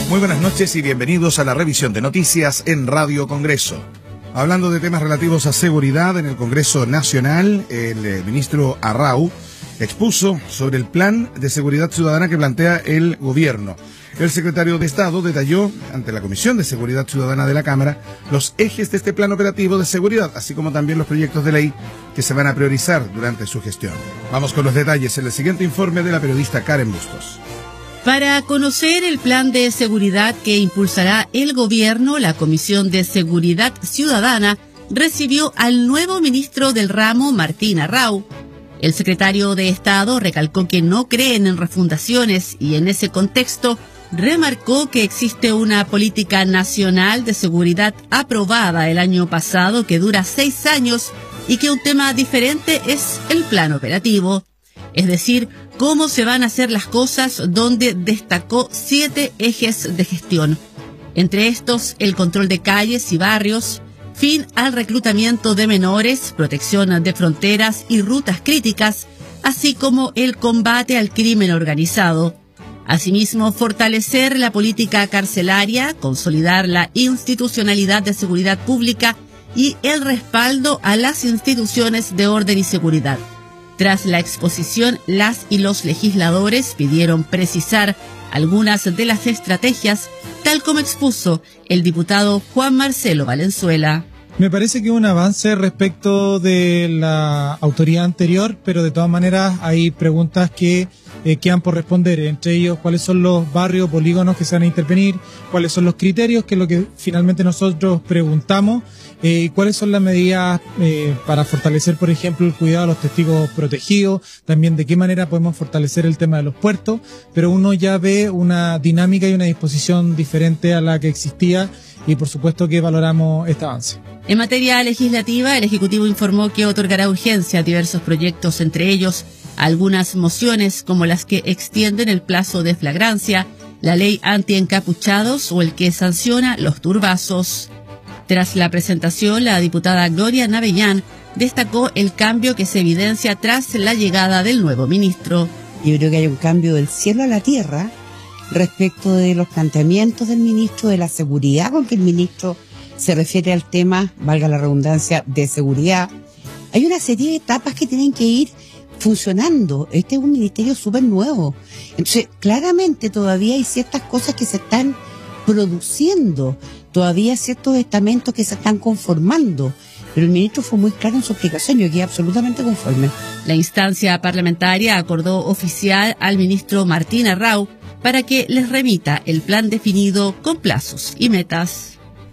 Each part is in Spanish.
Muy buenas noches y bienvenidos a la revisión de noticias en Radio Congreso. Hablando de temas relativos a seguridad en el Congreso Nacional, el ministro Arrau expuso sobre el plan de seguridad ciudadana que plantea el gobierno. El secretario de Estado detalló ante la Comisión de Seguridad Ciudadana de la Cámara los ejes de este plan operativo de seguridad, así como también los proyectos de ley que se van a priorizar durante su gestión. Vamos con los detalles en el siguiente informe de la periodista Karen Bustos. Para conocer el plan de seguridad que impulsará el gobierno, la Comisión de Seguridad Ciudadana recibió al nuevo ministro del ramo, Martín Arrau. El secretario de Estado recalcó que no creen en refundaciones y en ese contexto remarcó que existe una política nacional de seguridad aprobada el año pasado que dura 6 años y que un tema diferente es el plan operativo. Es decir, cómo se van a hacer las cosas, donde destacó 7 ejes de gestión. Entre estos, el control de calles y barrios, fin al reclutamiento de menores, protección de fronteras y rutas críticas, así como el combate al crimen organizado. Asimismo, fortalecer la política carcelaria, consolidar la institucionalidad de seguridad pública y el respaldo a las instituciones de orden y seguridad. Tras la exposición, las y los legisladores pidieron precisar algunas de las estrategias, tal como expuso el diputado Juan Marcelo Valenzuela. Me parece que un avance respecto de la autoridad anterior, pero de todas maneras hay preguntas que quedan por responder, entre ellos cuáles son los barrios, polígonos que se van a intervenir, cuáles son los criterios, que es lo que finalmente nosotros preguntamos, cuáles son las medidas para fortalecer, por ejemplo, el cuidado de los testigos protegidos, también de qué manera podemos fortalecer el tema de los puertos, pero uno ya ve una dinámica y una disposición diferente a la que existía y por supuesto que valoramos este avance. En materia legislativa, el Ejecutivo informó que otorgará urgencia a diversos proyectos, entre ellos algunas mociones como las que extienden el plazo de flagrancia, la ley anti-encapuchados o el que sanciona los turbazos. Tras la presentación, la diputada Gloria Navellán destacó el cambio que se evidencia tras la llegada del nuevo ministro. Yo creo que hay un cambio del cielo a la tierra respecto de los planteamientos del ministro, de la seguridad con que el ministro se refiere al tema, valga la redundancia, de seguridad. Hay una serie de etapas que tienen que ir funcionando. Este es un ministerio súper nuevo. Entonces, claramente todavía hay ciertas cosas que se están produciendo, todavía ciertos estamentos que se están conformando. Pero el ministro fue muy claro en su explicación, yo quedé absolutamente conforme. La instancia parlamentaria acordó oficial al ministro Martín Arrau para que les remita el plan definido con plazos y metas.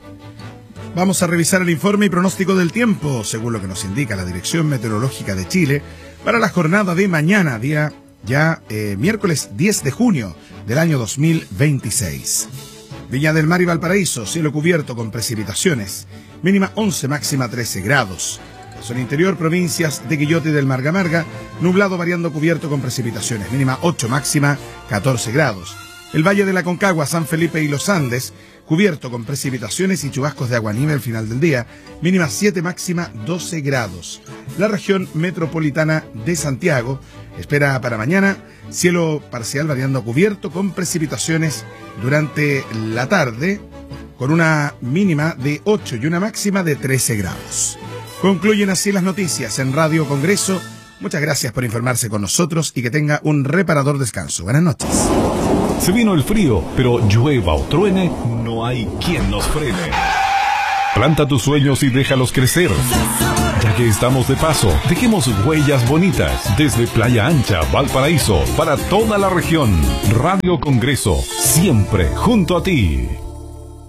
Vamos a revisar el informe y pronóstico del tiempo, según lo que nos indica la Dirección Meteorológica de Chile, para la jornada de mañana, día miércoles 10 de junio del año 2026. Viña del Mar y Valparaíso, cielo cubierto con precipitaciones, mínima 11, máxima 13 grados. Zona interior, provincias de Quillota y del Marga, nublado variando cubierto con precipitaciones, mínima 8, máxima 14 grados. El Valle de la Concagua, San Felipe y los Andes, cubierto con precipitaciones y chubascos de aguanieve al final del día, mínima 7, máxima 12 grados. La región metropolitana de Santiago espera para mañana cielo parcial variando cubierto con precipitaciones durante la tarde, con una mínima de 8 y una máxima de 13 grados. Concluyen así las noticias en Radio Congreso. Muchas gracias por informarse con nosotros y que tenga un reparador descanso. Buenas noches. Se vino el frío, pero llueva o truene, no hay quien nos frene. Planta tus sueños y déjalos crecer. Ya que estamos de paso, dejemos huellas bonitas desde Playa Ancha, Valparaíso, para toda la región. Radio Congreso, siempre junto a ti.